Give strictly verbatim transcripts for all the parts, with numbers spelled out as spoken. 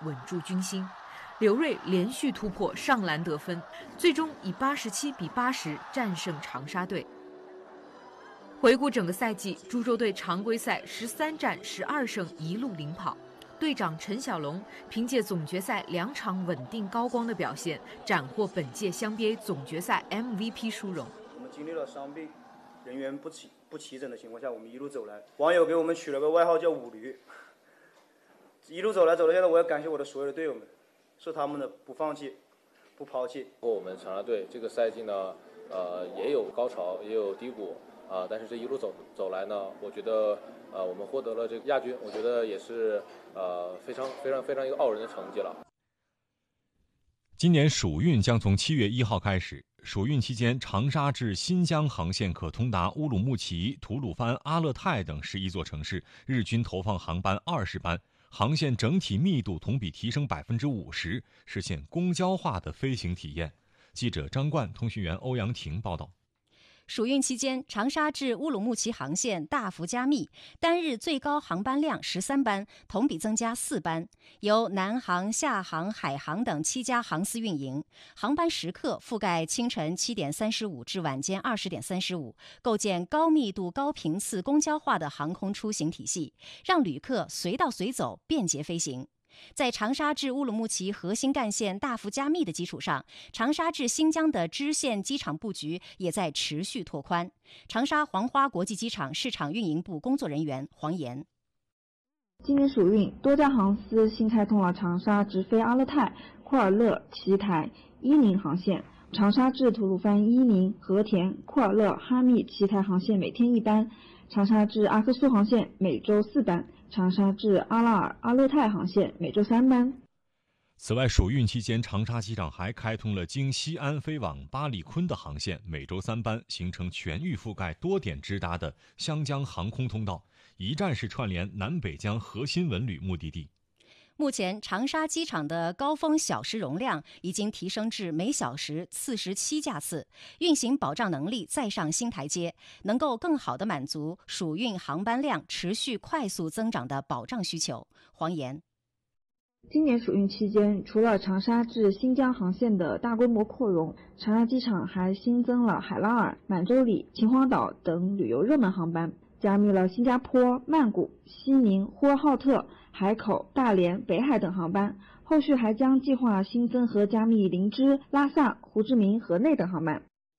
稳住军心。刘瑞连续突破上篮得分，最终以八十七比八十战胜长沙队。回顾整个赛季，株洲队常规赛十三战十二胜，一路领跑。队长陈小龙凭借总决赛两场稳定高光的表现，斩获本届乡 B A 总决赛 M V P 殊荣。 我们经历了伤病、人员不齐不齐整的情况下，我们一路走来，网友给我们取了个外号叫五驴。一路走来走到现在，我要感谢我的所有的队友们，是他们的不放弃、不抛弃。 我们长沙队这个赛季呢，呃，也有高潮，也有低谷啊、呃，但是这一路走走来呢，我觉得呃，我们获得了这个亚军，我觉得也是呃非常非常非常一个傲人的成绩了。 今年暑运将从七月一号开始，暑运期间，长沙至新疆航线可通达乌鲁木齐、吐鲁番、阿勒泰等十一座城市，日均投放航班二十班。航线整体密度同比提升百分之五十，实现公交化的飞行体验。记者张冠、通讯员欧阳婷报道。 暑运期间，长沙至乌鲁木齐航线大幅加密，单日最高航班量十三班，同比增加四班，由南航、厦航、海航等七家航司运营，航班时刻覆盖清晨七点三十五至晚间二十点三十五，构建高密度、高频次、公交化的航空出行体系，让旅客随到随走，便捷飞行。在长沙至乌鲁木齐核心干线大幅加密的基础上，长沙至新疆的支线机场布局也在持续拓宽。长沙黄花国际机场市场运营部工作人员黄岩： 今年暑运，多家航司新开通了长沙直飞阿勒泰、库尔勒、奇台、伊宁航线，长沙至吐鲁番、伊宁、和田、库尔勒、哈密、奇台航线每天一班，长沙至阿克苏航线每周四班，长沙至阿拉尔、阿勒泰航线每周三班。 此外，暑运期间，长沙机场还开通了经西安飞往巴里坤的航线，每周三班，形成全域覆盖、多点直达的湘江航空通道，一站式串联南北疆核心文旅目的地。 目前，长沙机场的高峰小时容量已经提升至每小时四十七架次，运行保障能力再上新台阶，能够更好地满足暑运航班量持续快速增长的保障需求。黄岩： 今年暑运期间，除了长沙至新疆航线的大规模扩容，长沙机场还新增了海拉尔、满洲里、秦皇岛等旅游热门航班，加密了新加坡、曼谷、西宁、呼和浩特、海口、大连、北海等航班，后续还将计划新增和加密林芝、拉萨、胡志明、河内等航班。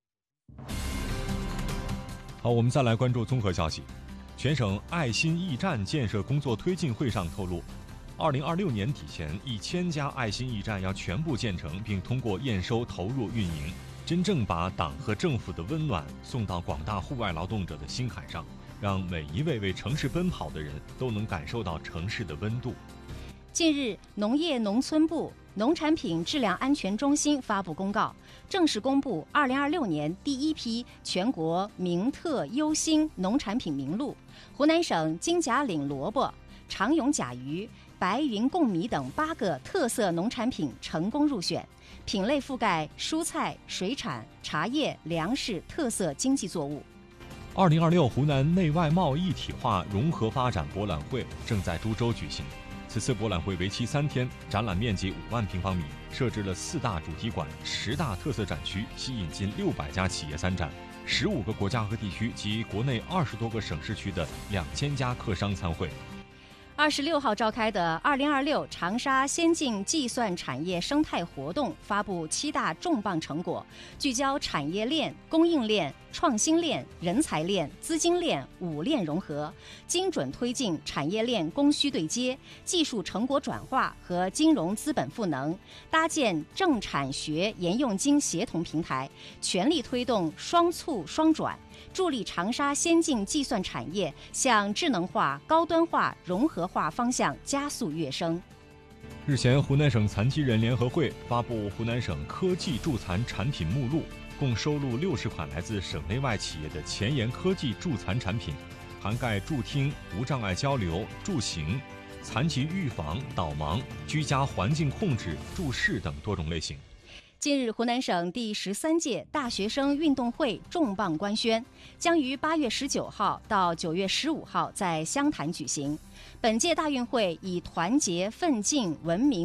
好，我们再来关注综合消息。全省爱心驿站建设工作推进会上透露，二零二六年底前，一千家爱心驿站要全部建成，并通过验收投入运营，真正把党和政府的温暖送到广大户外劳动者的心坎上，让每一位为城市奔跑的人都能感受到城市的温度。 近日，农业农村部农产品质量安全中心发布公告，正式公布二零二六年第一批全国名特优新农产品名录。湖南省金甲岭萝卜、长永甲鱼、白云贡米等八个特色农产品成功入选，品类覆盖蔬菜、水产、茶叶、粮食特色经济作物。 二零二六湖南内外贸一体化融合发展博览会正在株洲举行。此次博览会为期三天，展览面积五万平方米，设置了四大主题馆、十大特色展区，吸引近六百家企业参展，十五个国家和地区及国内二十多个省市区的两千家客商参会。 二十六号召开的二零二六长沙先进计算产业生态活动发布七大重磅成果，聚焦产业链、供应链、创新链、人才链、资金链五链融合，精准推进产业链供需对接、技术成果转化和金融资本赋能，搭建政产学研用经协同平台，全力推动双促双转，助力长沙先进计算产业向智能化、高端化、融合化方向加速跃升。 日前，湖南省残疾人联合会发布湖南省科技助残产品目录，共收录六十款来自省内外企业的前沿科技助残产品，涵盖助听、无障碍交流、助行、残疾预防、导盲、居家环境控制、助视等多种类型。 近日，湖南省第十三届大学生运动会重磅官宣，将于八月十九号到九月十五号在湘潭举行。本届大运会以团结、奋进、文明